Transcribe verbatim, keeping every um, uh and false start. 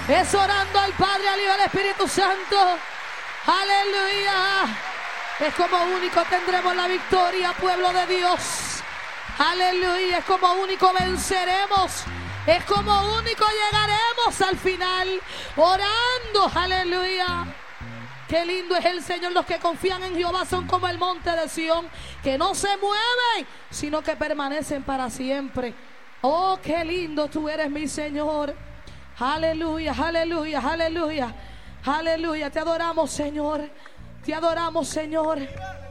Es orando al Padre, al Hijo y al Espíritu Santo. Aleluya. Es como único tendremos la victoria, pueblo de Dios. Aleluya. Es como único venceremos. Es como único llegaremos al final. Orando. Aleluya. Qué lindo es el Señor. Los que confían en Jehová son como el monte de Sión, que no se mueven, sino que permanecen para siempre. Oh, qué lindo tú eres, mi Señor. Aleluya, aleluya, aleluya. Aleluya, te adoramos, Señor. Te adoramos, Señor.